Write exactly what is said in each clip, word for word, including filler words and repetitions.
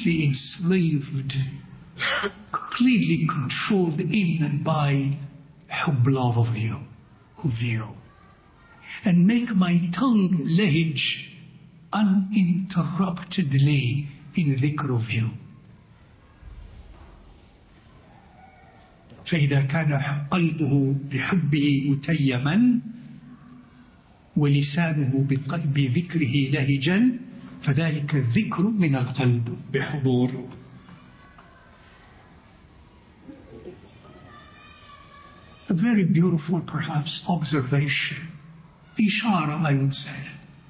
completely enslaved, completely controlled in and by حب love of you, of you. And make my tongue lahij uninterruptedly in dhikr of you. فإذا كان قلبه بحبه متيما ولسانه بذكره لهجا فذلك الذكر من القلب بحضور. A very beautiful, perhaps, observation. Ishara, I would say.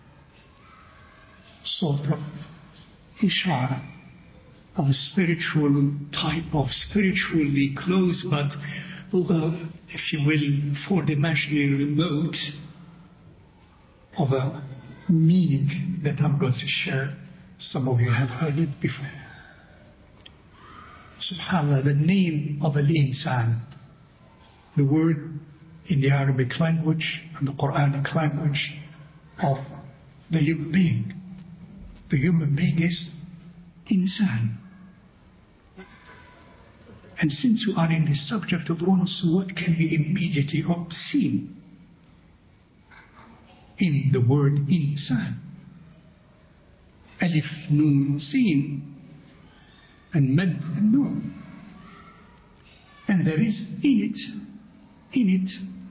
Sort of ishara of a spiritual type of spiritually close, but uh, if you will, four-dimensionally remote of a meaning that I'm going to share. Some of you have heard it before. SubhanAllah, the name of al-insan, the word in the Arabic language and the Quranic language of the human being. The human being is insan. And since we are in the subject of uns, what can we immediately observe in the word insan? Alif, Nun, Sin, and Mad and Nun. And there is in it, in it,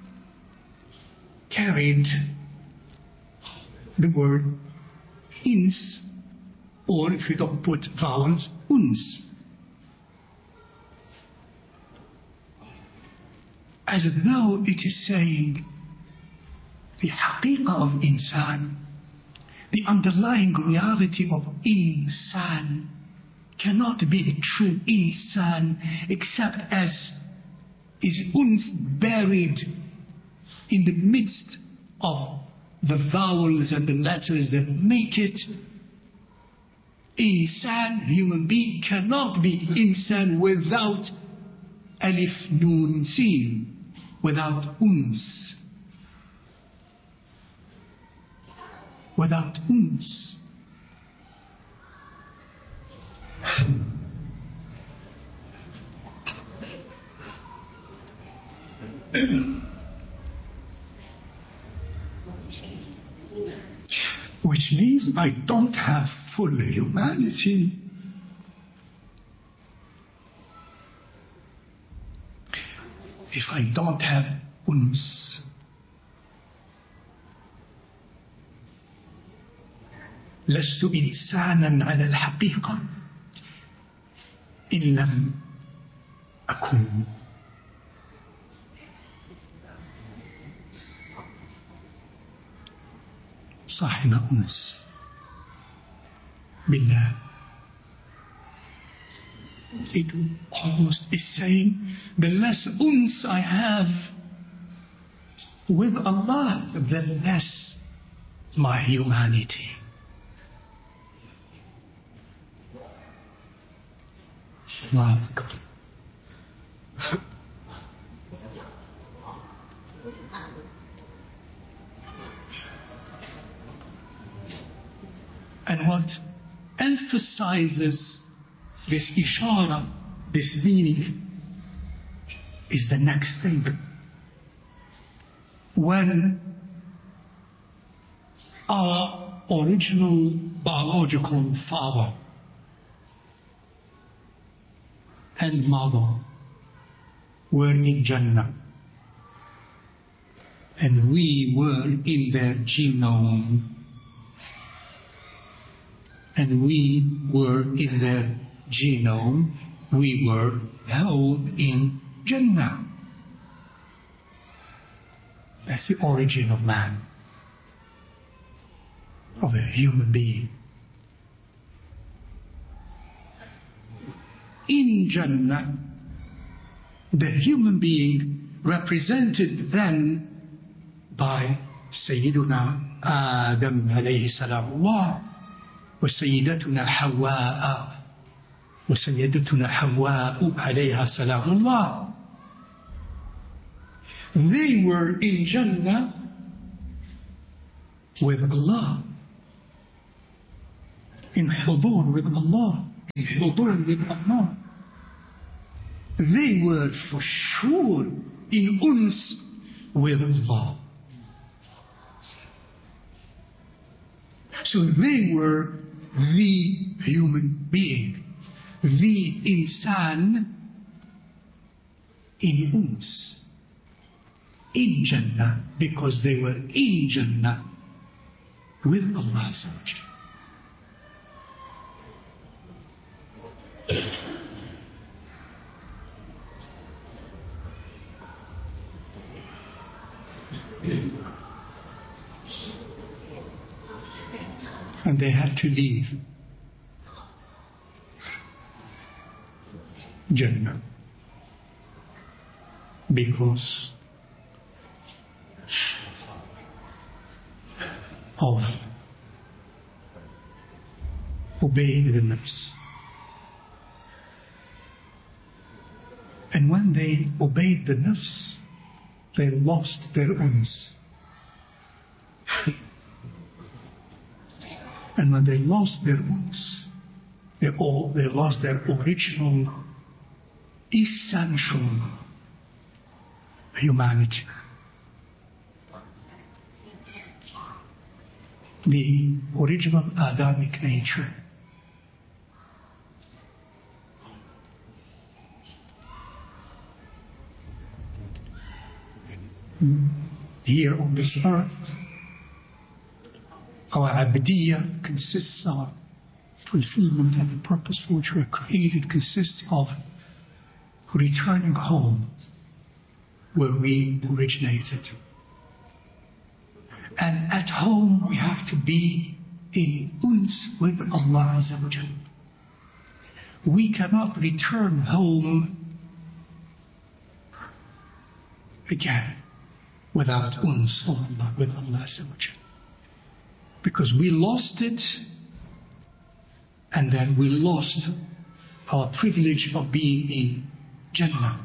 carried the word ins, or if you don't put vowels, uns. As though it is saying the haqiqah of insan, the underlying reality of insan, cannot be the true insan except as is uns buried in the midst of the vowels and the letters that make it. Insan, human being, cannot be insan without alif, nun, sin, without uns. Without uns. Which means I don't have full humanity. If I don't have uns. لست إنسانا على الحقيقة إن لم أكن صاحب أنس بالله. It almost is saying the less uns I have with Allah, the less my humanity. Allah Akbar. And what emphasizes this ishara, this meaning, is the next thing. When our original biological father and mother were in Jannah, and we were in their genome, and we were in their genome, we were held in Jannah. That's the origin of man, of a human being. In Jannah, the human being represented then by Sayyiduna Adam alayhi salamullah, wa Sayyidatuna Hawa, wa Sayyidatuna Hawa alayha salamullah. They were in Jannah with Allah, in hudur with Allah. الحضور with Allah. They were for sure in uns with Allah. So they were the human being, the insan in uns, in Jannah, because they were in Jannah with Allah. And they had to leave Jannah because of obeying the nafs. And when they obeyed the nafs, they lost their uns. And when they lost their uns, they all they lost their original, essential humanity. The original Adamic nature. Here on this earth, our abdiyah consists of fulfillment, and the purpose for which we are created consists of returning home where we originated. And at home we have to be in uns with Allah Azza wa Jal. We cannot return home again without uns Allah, with Allah Azza wa Jal. Because we lost it, and then we lost our privilege of being in Jannah.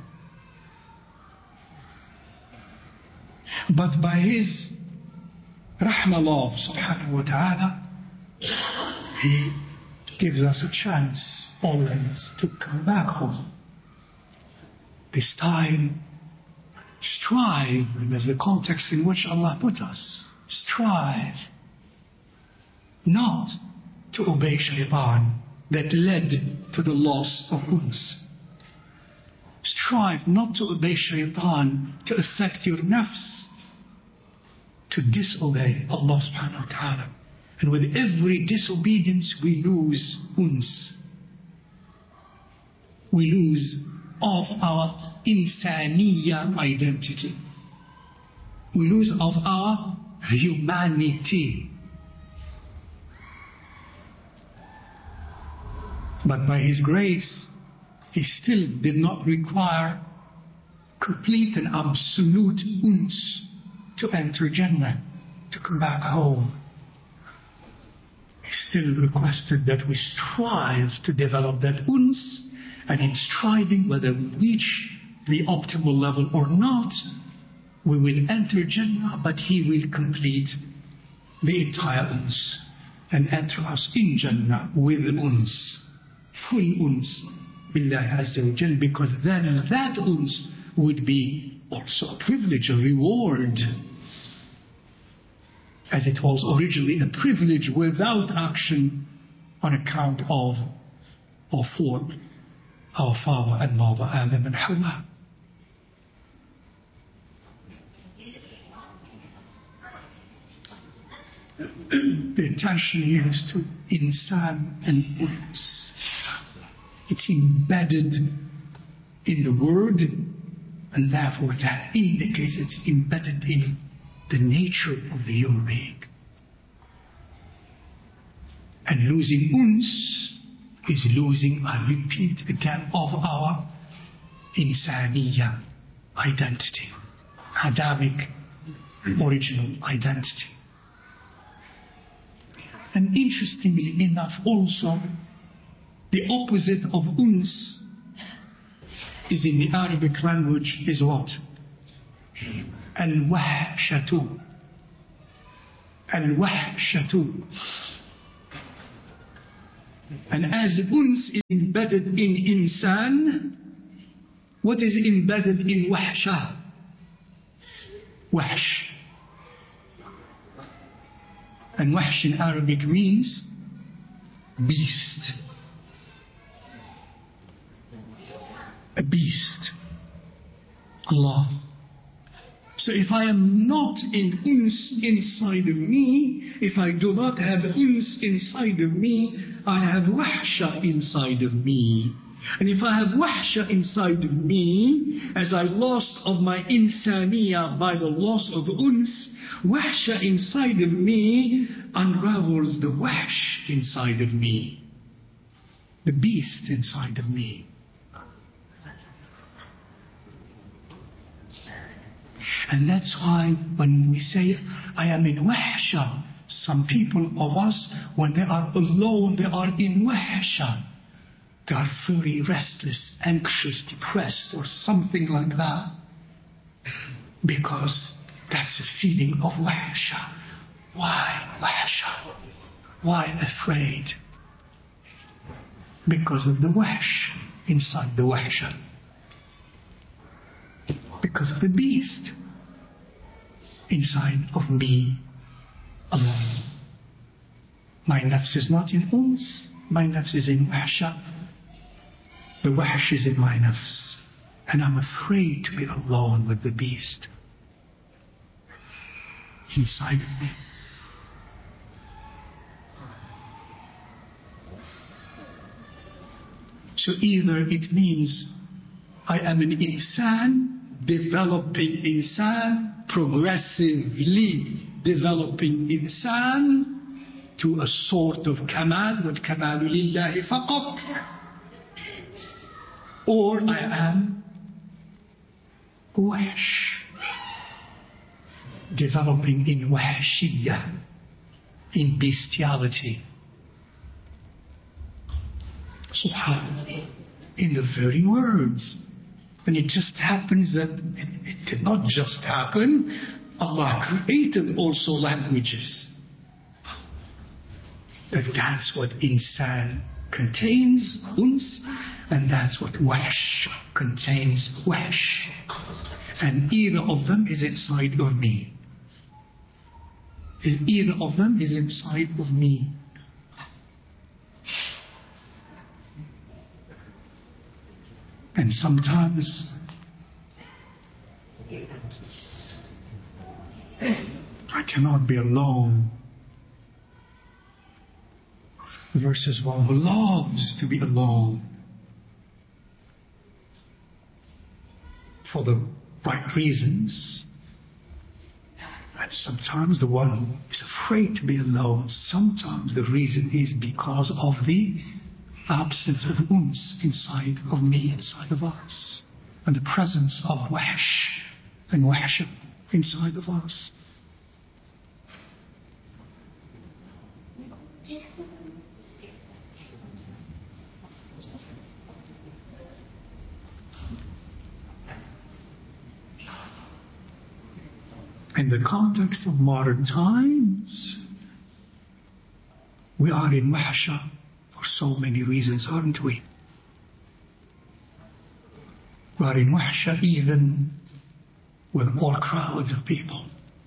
But by His Rahmallah subhanahu wa ta'ala, He gives us a chance always to come back home. This time, strive, and there's the context in which Allah put us. Strive not to obey shaitan that led to the loss of uns. Strive not to obey shaitan to affect your nafs, to disobey Allah subhanahu wa ta'ala. And with every disobedience we lose uns. We lose of our insaniya identity. We lose of our humanity. But by His grace, He still did not require complete and absolute uns to enter Jannah, to come back home. He still requested that we strive to develop that uns, and in striving, whether we reach the optimal level or not, we will enter Jannah, but He will complete the entire uns and enter us in Jannah with uns. Full uns billahi azza wa jal, because then that uns would be also a privilege, a reward, as it was originally a privilege without action on account of or for our father and mother Adam and Hawa. The intention here is to insan and uns. It's embedded in the word, and therefore that indicates it's embedded in the nature of the human being. And losing uns is losing, I repeat again, of our insaniya identity, Adamic original identity. And interestingly enough also, the opposite of uns is in the Arabic language is what? Al-wahshatu. Al-wahshatu. And as uns is embedded in insan, what is embedded in wahsha? Wahsh. And wahsh in Arabic means beast. A beast. Allah. So if I am not in uns inside of me, if I do not have uns inside of me, I have wahsha inside of me. And if I have wahsha inside of me, as I lost of my insaniya by the loss of uns, wahsha inside of me unravels the wahsh inside of me, the beast inside of me. And that's why when we say, I am in wahsha, some people of us, when they are alone, they are in wahsha. They are very restless, anxious, depressed, or something like that. Because that's a feeling of wahsha. Why wahsha? Why afraid? Because of the wahsh inside the wahsha. Because of the beast inside of me alone. My nafs is not in uns, my nafs is in wahsha. The wahsh is in my nafs, and I'm afraid to be alone with the beast inside of me. So either it means I am an insan, developing insan, progressively developing insan to a sort of kamal, wal kamalu lillahi faqat. Or I am wahsh, developing in wahshiyah, in bestiality. Subhanallah, in the very words. And it just happens that it, it did not just happen. Allah created also languages. That that's what insan contains, uns, and that's what wahsh contains, wahsh. And either of them is inside of me. Either of them is inside of me. And sometimes I cannot be alone versus one who loves to be alone for the right reasons. And sometimes the one who is afraid to be alone, sometimes the reason is because of the absence of uns inside of me, inside of us, and the presence of wahsh and wahsha inside of us. In the context of modern times, we are in wahsha for so many reasons, aren't we? We are in wahsha even with all crowds of people.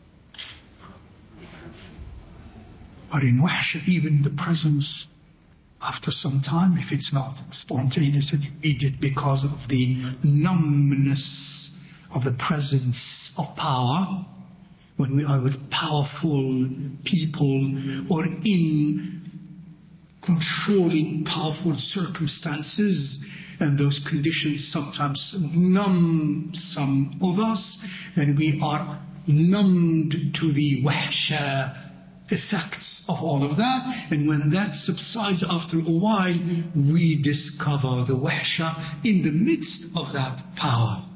We are in wahsha even in the presence, after some time, if it's not spontaneous and immediate, because of the numbness of the presence of power. When we are with powerful people or in controlling powerful circumstances, and those conditions sometimes numb some of us, and we are numbed to the wahsha effects of all of that. And when that subsides after a while, we discover the wahsha in the midst of that power.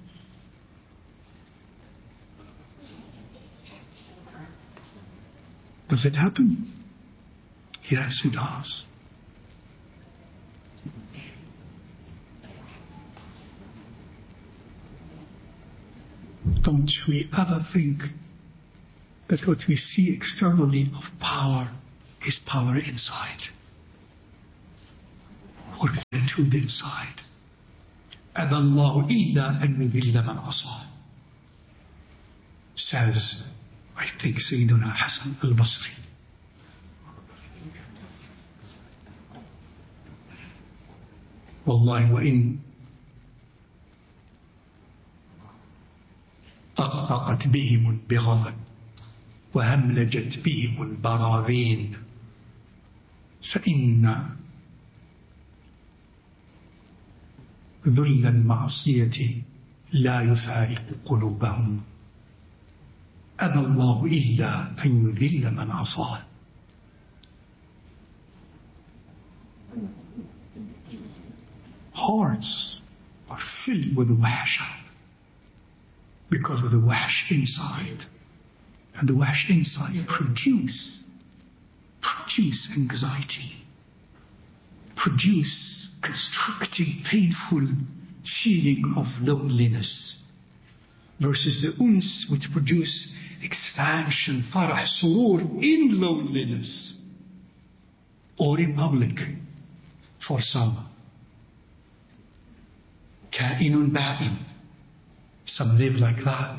Does it happen? Yes, it does. Don't we ever think that what we see externally of power is power inside? attitude inside. أَبَى اللَّهُ إِلَّا أَنْ يُذِلَّ مَنْ عَصَاهُ. Says, I think, Sayyiduna Hasan al-Basri. والله وإن طقطقت بهم البغال وهملجت بهم البراذين فإن ذل المعصية لا يفارق قلوبهم. أبى الله إلا أن يذل من عصاه. Hearts are filled with wahsha because of the wahsh inside. And the wahsh inside produce, produce anxiety, produce constricting, painful feeling of loneliness, versus the uns which produce expansion, farah, surur in loneliness or in public for some. Ka'inun ba'in. Some live like that.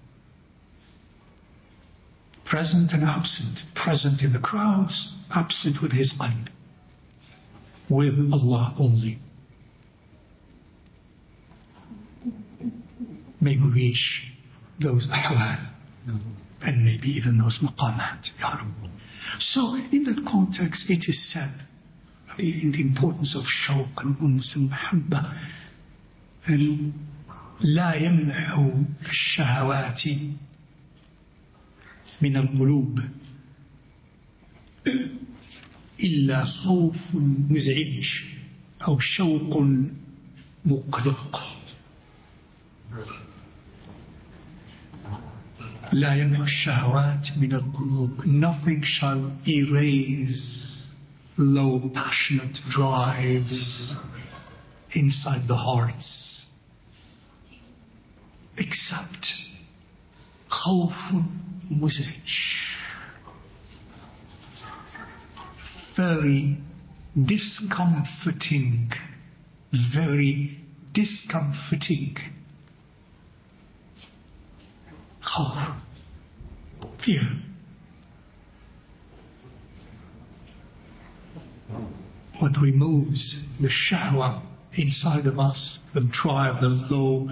Present and absent. Present in the crowds, absent with his qalb. With Allah only. May we reach those ahwal and maybe even those maqamat. Ya Rabbi. So in that context it is said in the importance of shawq and uns and mahabba, لا يمنع الشهوات من القلوب إلا خوف مزعج أو شوق مقلق. لا يمنع الشهوات من القلوب. Nothing shall erase low passionate drives inside the hearts except خوف مزعج, very discomforting, very discomforting خوف, fear. What removes the shahwa inside of us, the drive, the low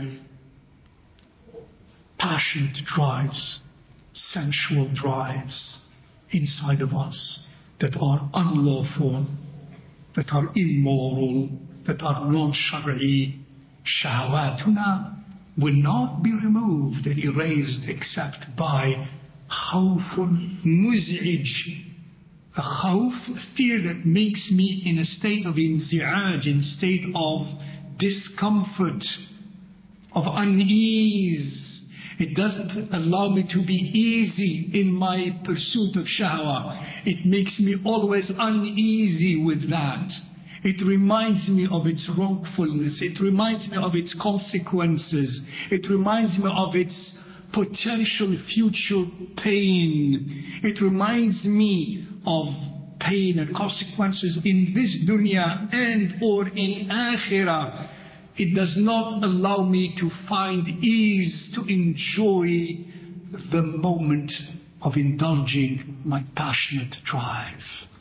passionate drives, sensual drives inside of us that are unlawful, that are immoral, that are non-shari'i. Shahwatuna will not be removed and erased except by khawfun muz'ij, a khawf, a fear that makes me in a state of inzi'aj, in a state of discomfort, of unease. It doesn't allow me to be easy in my pursuit of shahwa. It makes me always uneasy with that. It reminds me of its wrongfulness. It reminds me of its consequences. It reminds me of its potential future pain. It reminds me of pain and consequences in this dunya and or in akhirah. It does not allow me to find ease, to enjoy the moment of indulging my passionate drive.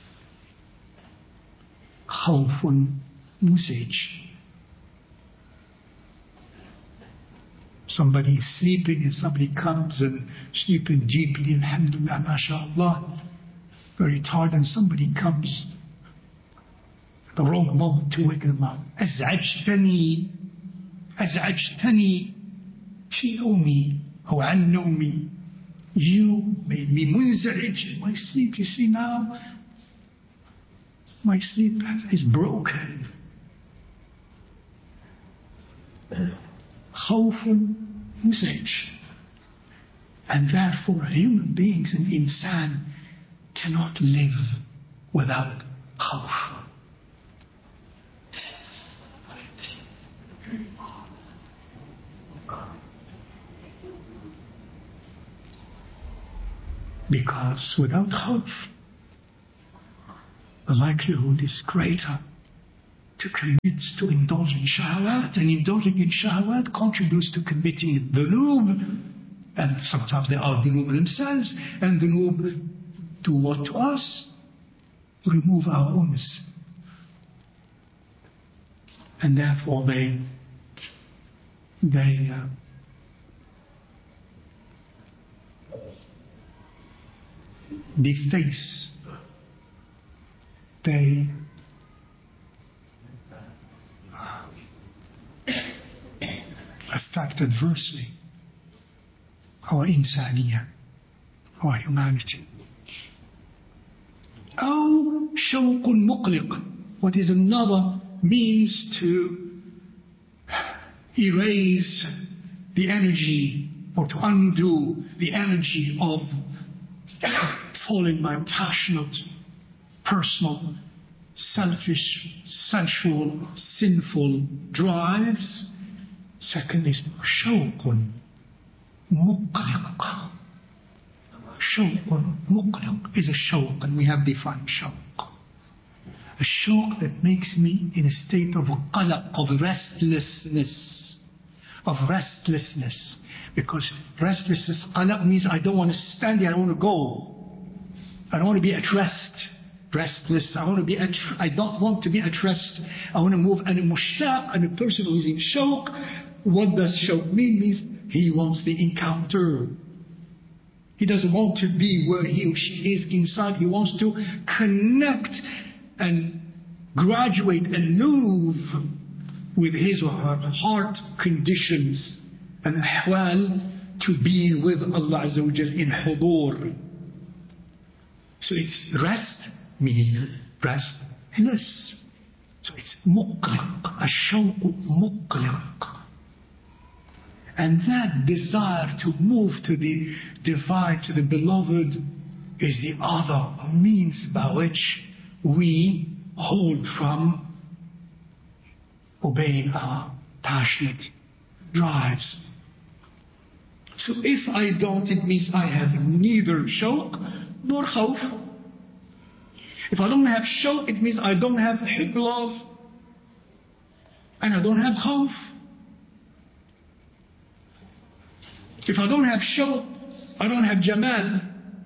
Khawfun muzij. Somebody is sleeping and somebody comes and sleeping deeply, alhamdulillah, mashallah, very tired, and somebody comes the wrong moment to wake them up. أزعجتني أزعجتني في نومي أو عن نومي. You made me منزعج in my sleep. You see now, my sleep is broken. خوف مزعج. And therefore human beings and insan cannot live without خوف. Because without khawf, the likelihood is greater to commit, to indulge in shahwat, and indulging in shahwat contributes to committing dhunub, and sometimes they are dhunub themselves, and dhunub do what to us? Remove our uns. And therefore they, they uh, deface, they affect adversely our insaniyah, our humanity. أو شوق مقلق, what is another means to erase the energy or to undo the energy of falling by passionate, personal, selfish, sensual, sinful drives. Second is shawqun muqliq. Shawqun muqliq is a shawq, and we have defined shawq. A shawq that makes me in a state of qalaq, of restlessness, of restlessness. Because restlessness, qalaq, means I don't want to stand here, I want to go. I don't want to be at rest. Restless, I want to be at, I don't want to be at rest. I want to move. And a mushtaq, and a person who is in shawq, what does shawq mean? Means he wants the encounter. He doesn't want to be where he or she is inside. He wants to connect and graduate and move with his or her heart conditions and ahwal to be with Allah Azza wa Jal in hudur. So it's rest, meaning restless. So it's muqliq, ash-shawq muqliq. And that desire to move to the divine, to the beloved, is the other means by which we hold from obeying our passionate drives. So if I don't, it means I have neither shawq nor khawf. If I don't have shawq, it means I don't have hib love, and I don't have khawf. If I don't have shawq, I don't have jamal,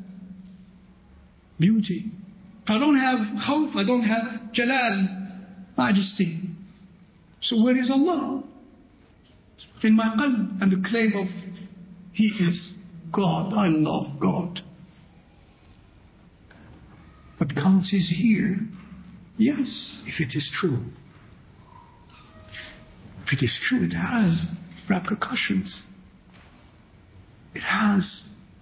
beauty. If I don't have khawf, I don't have jalal, majesty. So where is Allah? In my qalb, and the claim of He is God, I love God. What counts is here. Yes, if it is true. If it is true, it has repercussions. It has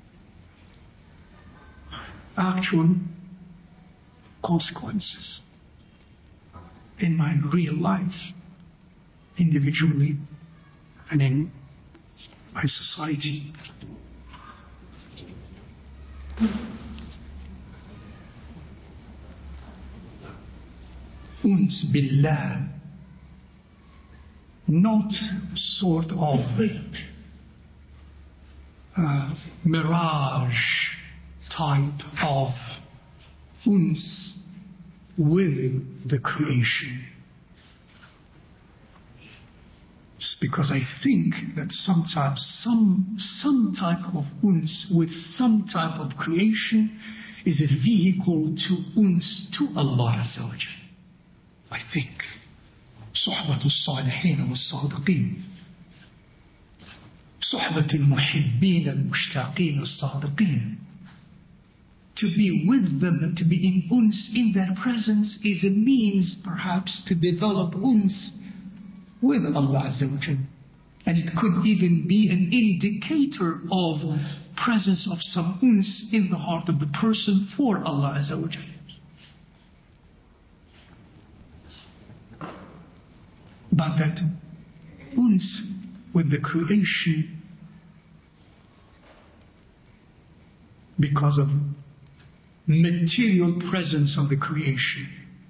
actual consequences in my real life, individually, and in my society. Uns billah, not sort of uh, mirage type of uns with the creation. It's because I think that sometimes some some type of uns with some type of creation is a vehicle to uns to Allah Azza wa Jal. I think صحبة الصالحين والصادقين, صحبة المحبين المشتاقين الصادقين. To be with them and to be in uns in their presence is a means perhaps to develop uns with Allah Azza wa Jal. And it could even be an indicator of presence of some uns in the heart of the person for Allah Azza wa Jal. But that uns with the creation, because of material presence of the creation,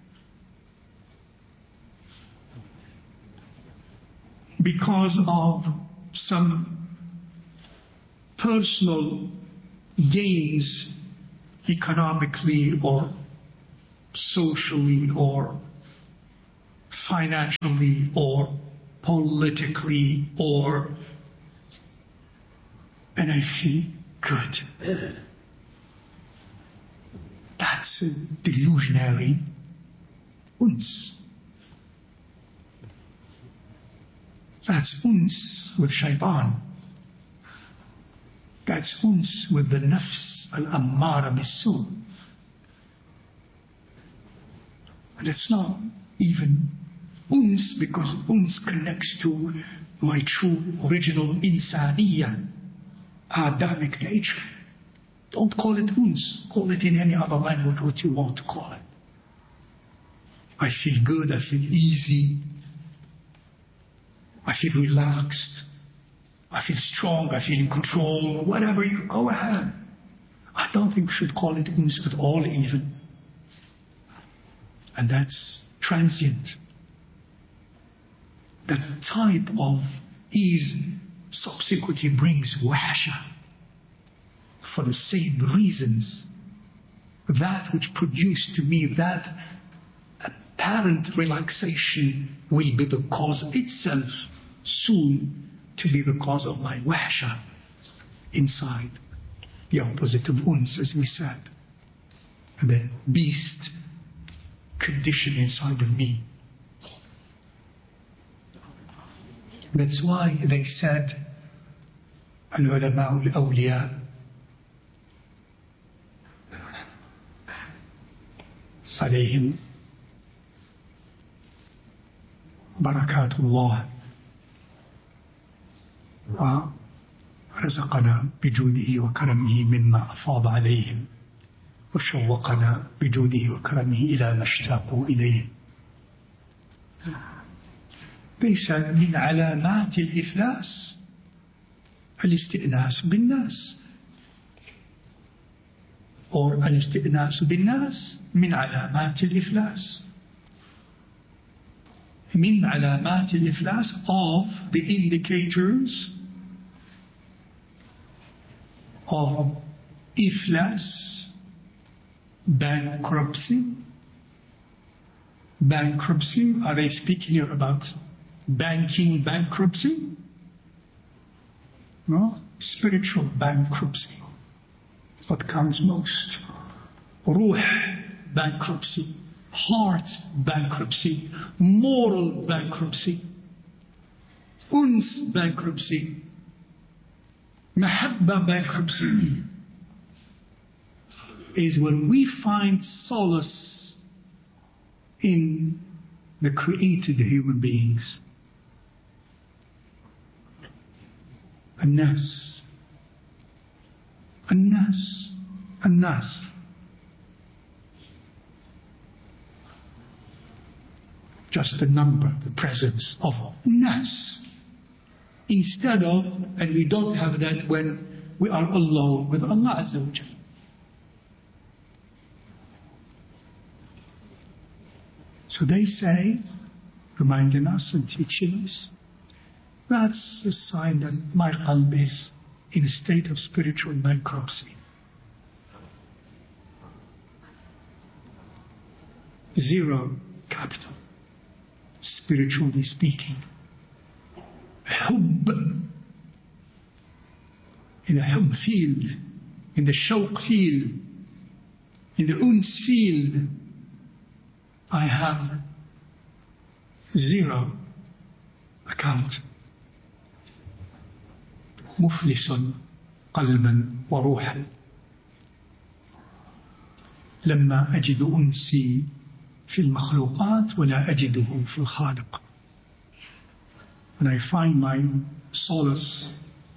because of some personal gains economically or socially or financially or politically or, and I feel good. That's a delusionary uns. That's uns with shaitan. That's uns with the nafs al-ammara bis-su. And it's not even uns because uns connects to my true original insaniya, Adamic nature. Don't call it uns. Call it in any other language what you want to call it. I feel good, I feel easy, I feel relaxed, I feel strong, I feel in control, whatever you go ahead. I don't think we should call it uns at all even. And that's transient. That type of ease subsequently brings wahsha for the same reasons. That which produced to me that apparent relaxation will be the cause itself soon to be the cause of my wahsha inside. The opposite of uns, as we said. The beast condition inside of me. That's why they said, al-ulama al-awliya, عليهم بركات الله ورزقنا بجوده وكرمه مما أفاض عليهم وشوقنا بجوده وكرمه إلى ما اشتاقوا إليه. ليس من علامات الإفلاس الاستئناس بالناس or الاستئناس بالناس من علامات الإفلاس. من علامات الإفلاس of the indicators of إفلاس, bankruptcy. Bankruptcy, are they speaking here about banking bankruptcy? No, spiritual bankruptcy. What counts most? Ruh bankruptcy, heart bankruptcy, moral bankruptcy, uns bankruptcy, mahabba bankruptcy is when we find solace in the created human beings. الناس الناس الناس just the number, the presence of nas instead of, and we don't have that when we are alone with Allah Azza wa Jalla. So they say, reminding us and teaching us, that's a sign that my qalb is in a state of spiritual bankruptcy. Zero capital, spiritually speaking. Hubb, in the hubb field, in the shawq field, in the uns field, I have zero account. مفلس قلبا وروحا. لما أجد أنسي في المخلوقات ولا أجده في الخالق. When I find my solace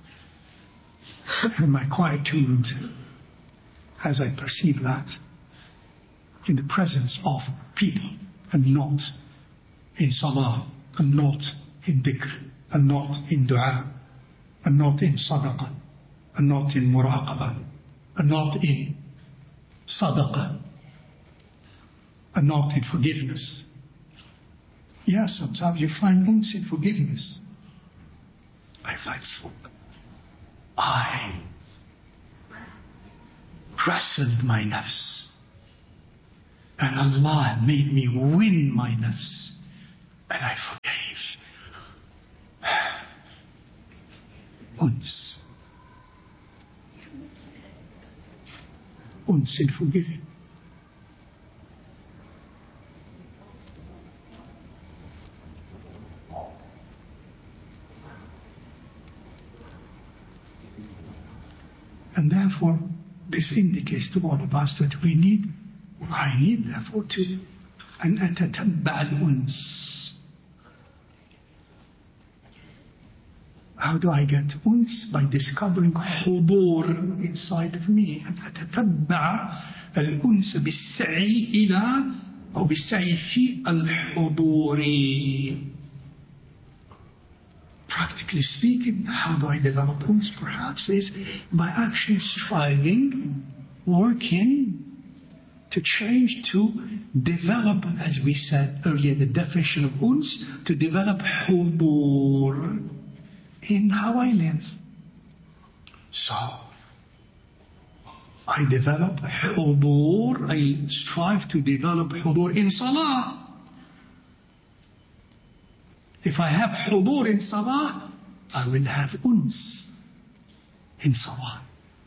and my quietude as I perceive that in the presence of people and not in salah and not in dhikr and not in dua and not in sadaqah and not in muraqabah and not in sadaqah and not in forgiveness. Yes, sometimes you find uns in forgiveness. I find I wrestled my nafs and Allah made me win my nafs and I forgave. Once. Once in forgiving. And therefore, this indicates to all of us that we need, or I need therefore to, أن أتتبع الأنس. How do I get uns? By discovering حضور inside of me. أن أتتبع الأنس بالسعي إلى أو بالسعي في الحضور. Practically speaking, how do I develop uns? Perhaps is by actually striving, working to change, to develop, as we said earlier, the definition of uns, to develop حضور in how I live. So, I develop حضور, I strive to develop حضور in salah. If I have حضور in salah, I will have uns in salah.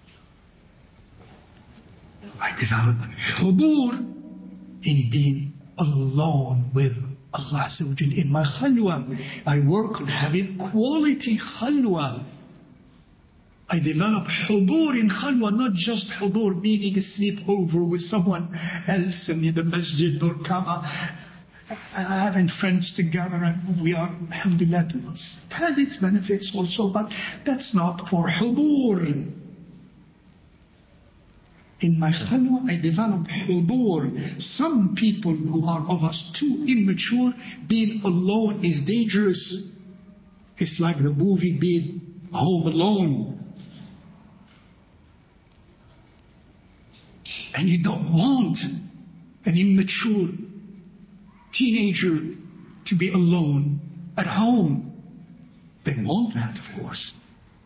I develop حضور in being alone with Allah Azza wa Jal in my khalwa. I work on having quality khalwa. I develop حضور in khalwa, not just حضور meaning a sleepover with someone else in the masjid or Kaaba. Having friends together and we are, alhamdulillah, it has its benefits also, but that's not for حضور. In my khalwa, I develop حضور. Some people who are of us too immature, being alone is dangerous. It's like the movie being Home Alone. And you don't want an immature teenager to be alone at home. They want that, of course.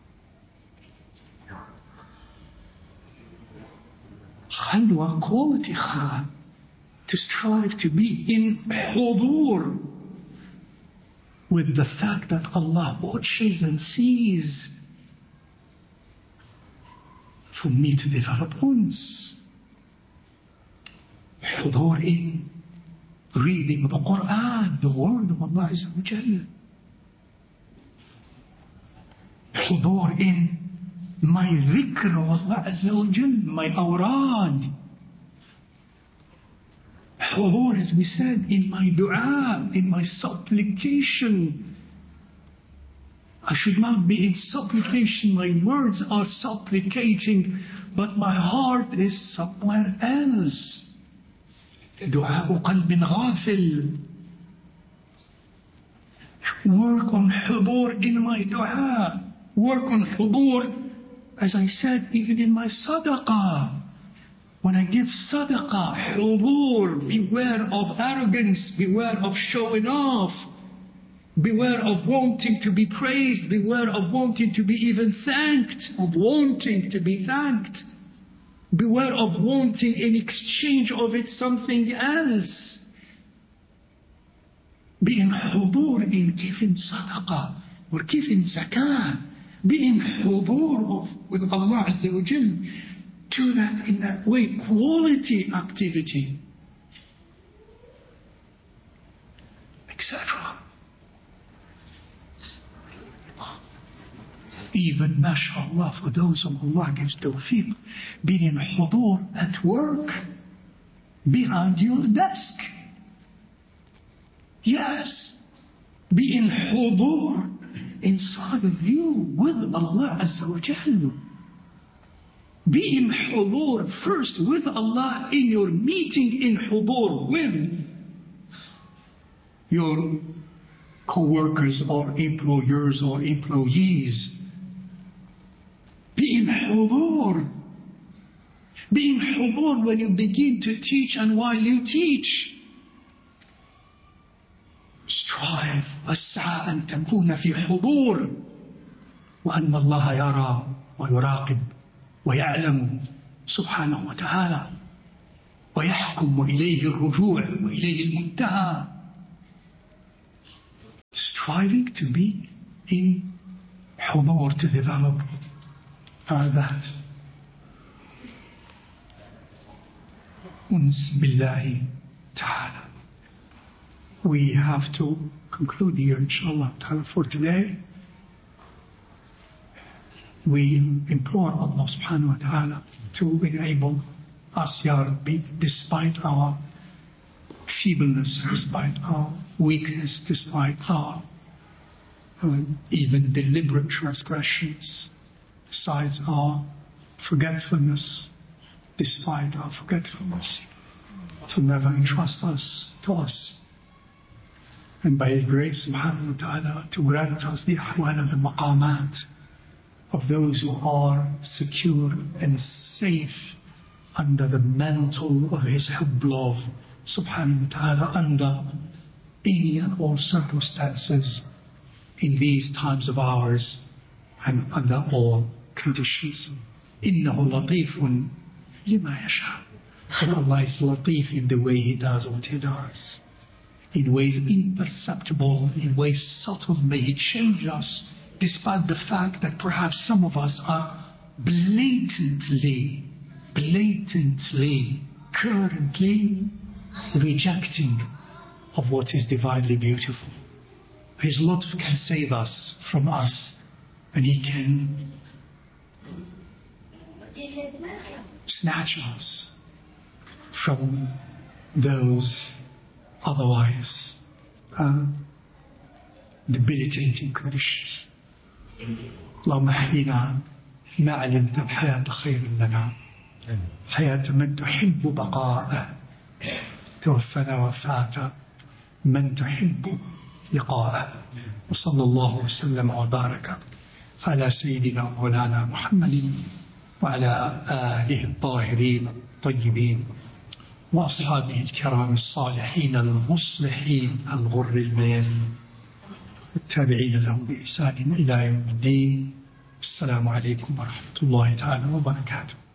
Khalwa, quality khalwa, to strive to be in حضور with the fact that Allah watches and sees, for me to develop uns. حضور in reading the Quran, the word of Allah Azza wa Jal. حضور in my dhikr of Allah Azza wa Jal, my awrad. حضور, as we said, in my dua, in my supplication. I should not be in supplication, my words are supplicating, but my heart is somewhere else. دعاء قلب غافل. Work on حضور in my dua. Work on حضور, as I said, even in my sadaqah. When I give sadaqah, حضور, beware of arrogance, beware of showing off, beware of wanting to be praised, beware of wanting to be even thanked, of wanting to be thanked. Beware of wanting in exchange of it something else. Being حضور in giving sadaqah or giving zakah. Being حضور of, with Allah Azza wa Jal. Do that in that way. Quality activity. et cetera. Even, mashallah, for those whom Allah gives tawfiq, being in حضور at work, behind your desk. Yes, be in حضور inside of you with Allah Azza wa Jal. Be in حضور first with Allah in your meeting in حضور with your co-workers or employers or employees. Be in حضور. Be in حضور when you begin to teach and while you teach. Strive واسعى أن تكون في حضور وأن الله يرى ويراقب ويعلم سبحانه وتعالى ويحكم وإليه الرجوع وإليه المنتهى. striving to be in حضور, to develop uh, that. Uns billahi ta'ala. We have to conclude here, inshallah ta'ala, for today. We implore Allah subhanahu wa ta'ala to enable us, Ya Rabbi, despite our feebleness, despite our weakness, despite our uh, even deliberate transgressions, besides our forgetfulness, despite our forgetfulness, to never entrust us to us. And by His grace, subhanahu wa ta'ala, to grant us the ahwal of the maqamat of those who are secure and safe under the mantle of His hubb love, subhanahu wa ta'ala, under any and all circumstances in these times of ours and under all conditions. إِنَّهُ لَطِيفٌ لِمَا يَشَاءُ. Allah is latif in the way He does what He does, in ways imperceptible, in ways subtle. May He change us, despite the fact that perhaps some of us are blatantly, blatantly, currently rejecting of what is divinely beautiful. His lutf can save us from us, and He can snatch us from those otherwise uh, debilitating conditions. اللهم احينا ما علمت الحياة خير لنا حياة من تحب بقاءه توفنا وفاة من تحب لقاءه وصلى الله وسلم وبارك على سيدنا مولانا محمد وعلى آله الطاهرين الطيبين وأصحابه الكرام الصالحين المصلحين الغر الميامين التابعين لهم بإحسان إلى يوم الدين. السلام عليكم ورحمة الله تعالى وبركاته.